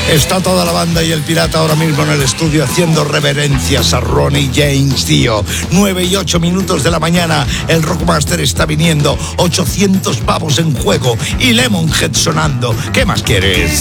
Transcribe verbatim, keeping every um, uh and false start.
Está toda la banda y el pirata ahora mismo en el estudio haciendo reverencias a Ronnie James, tío. Nueve y ocho minutos de la mañana, el Rockmaster está viniendo, ochocientos pavos en juego y Lemonhead sonando. ¿Qué más quieres?